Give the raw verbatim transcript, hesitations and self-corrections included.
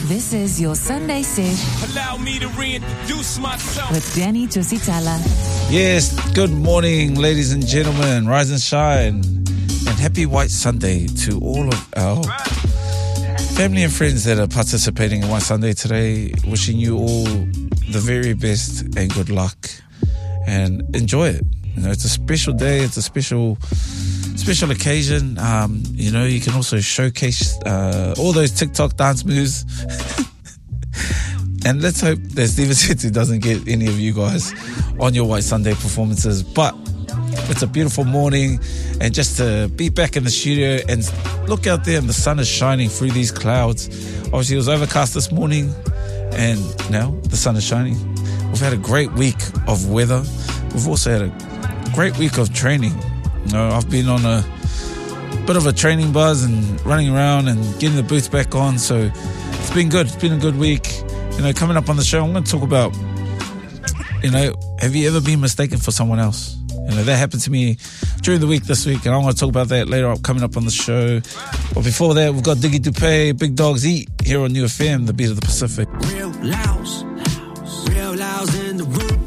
This is your Sunday Sesh. Allow me to reintroduce myself. With Danny Tusitala. Yes, good morning, ladies and gentlemen. Rise and shine. And happy White Sunday to all of our family and friends that are participating in White Sunday today. Wishing you all the very best and good luck. And enjoy it. You know, it's a special day. It's a special... special occasion. Um, you know, you can also showcase uh, all those TikTok dance moves. And let's hope that Steven Situ doesn't get any of you guys on your White Sunday performances. But it's a beautiful morning, and just to be back in the studio and look out there and the sun is shining through these clouds. Obviously it was overcast this morning, and now the sun is shining. We've had a great week of weather. We've also had a great week of training. You know, I've been on a bit of a training buzz and running around and getting the boots back on, so it's been good. It's been a good week. You know, coming up on the show, I'm going to talk about, you know, have you ever been mistaken for someone else? You know, that happened to me during the week this week, and I'm going to talk about that later on, coming up on the show. But before that, we've got Diggy Dupe, Big Dogs Eat, here on New F M, the beat of the Pacific. Real Laos, real Laos in the room.